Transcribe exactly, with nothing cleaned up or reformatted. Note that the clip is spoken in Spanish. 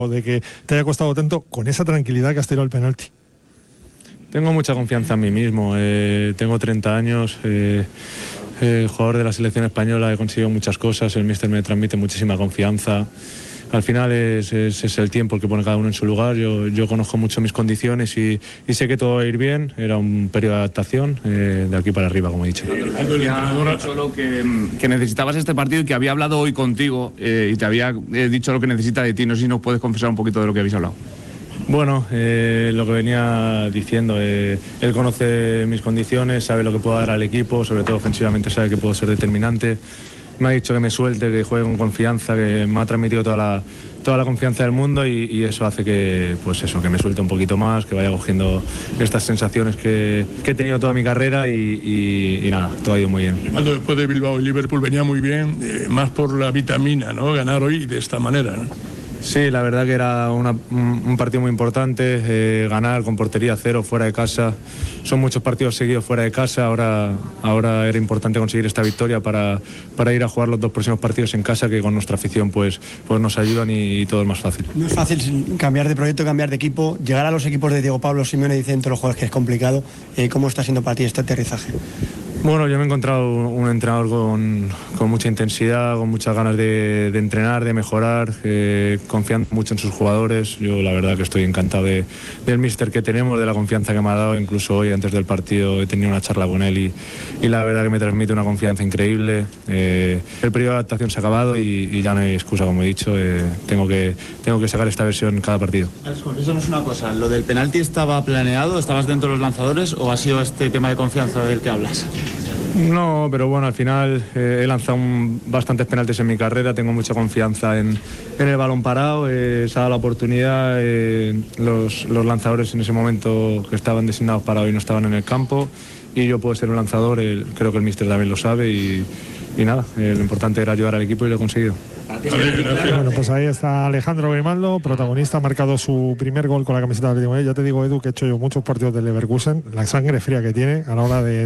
o de que te haya costado tanto con esa tranquilidad que has tirado el penalti? Tengo mucha confianza en mí mismo, eh, tengo treinta años, eh, eh, jugador de la selección española, he conseguido muchas cosas, el míster me transmite muchísima confianza. Al final es, es, es el tiempo el que pone cada uno en su lugar. Yo, yo conozco mucho mis condiciones y, y sé que todo va a ir bien. Era un periodo de adaptación, eh, de aquí para arriba, como he dicho. Solo que, que necesitabas este partido y que había hablado hoy contigo eh, y te había eh, dicho lo que necesita de ti. No sé si nos puedes confesar un poquito de lo que habéis hablado. Bueno, eh, lo que venía diciendo, eh, él conoce mis condiciones, sabe lo que puedo dar al equipo, sobre todo ofensivamente sabe que puedo ser determinante. Me ha dicho que me suelte, que juegue con confianza, que me ha transmitido toda la, toda la confianza del mundo y, y eso hace que, pues eso, que me suelte un poquito más, que vaya cogiendo estas sensaciones que, que he tenido toda mi carrera y, y, y nada, todo ha ido muy bien. Cuando después de Bilbao y Liverpool venía muy bien, eh, más por la vitamina, ¿no? Ganar hoy de esta manera, ¿no? Sí, la verdad que era una, un, un partido muy importante, eh, ganar con portería cero fuera de casa. Son muchos partidos seguidos fuera de casa, ahora, ahora era importante conseguir esta victoria para, para ir a jugar los dos próximos partidos en casa, que con nuestra afición pues, pues nos ayudan y, y todo es más fácil. No es fácil cambiar de proyecto, cambiar de equipo, llegar a los equipos de Diego Pablo Simeone, dicen todos los jugadores que es complicado. Eh, ¿Cómo está siendo para ti este aterrizaje? Bueno, yo me he encontrado un entrenador con, con mucha intensidad, con muchas ganas de, de entrenar, de mejorar, eh, confiando mucho en sus jugadores. Yo la verdad que estoy encantado de, del míster que tenemos, de la confianza que me ha dado. Incluso hoy, antes del partido, he tenido una charla con él y, y la verdad que me transmite una confianza increíble. Eh, el periodo de adaptación se ha acabado y, y ya no hay excusa, como he dicho. Eh, tengo, que, tengo que sacar esta versión cada partido. Eso no es una cosa. ¿Lo del penalti estaba planeado? ¿Estabas dentro de los lanzadores o ha sido este tema de confianza del que hablas? No, pero bueno, al final eh, he lanzado un, bastantes penaltis en mi carrera, tengo mucha confianza en, en el balón parado, eh, se ha dado la oportunidad, eh, los, los lanzadores en ese momento que estaban designados para hoy no estaban en el campo y yo puedo ser un lanzador, eh, creo que el míster también lo sabe y, y nada, eh, lo importante era ayudar al equipo y lo he conseguido. Bueno, pues ahí está Alejandro Grimaldo, protagonista, ha marcado su primer gol con la camiseta del Atlético de Madrid. Ya te digo, Edu, que he hecho yo muchos partidos del Leverkusen, la sangre fría que tiene a la hora de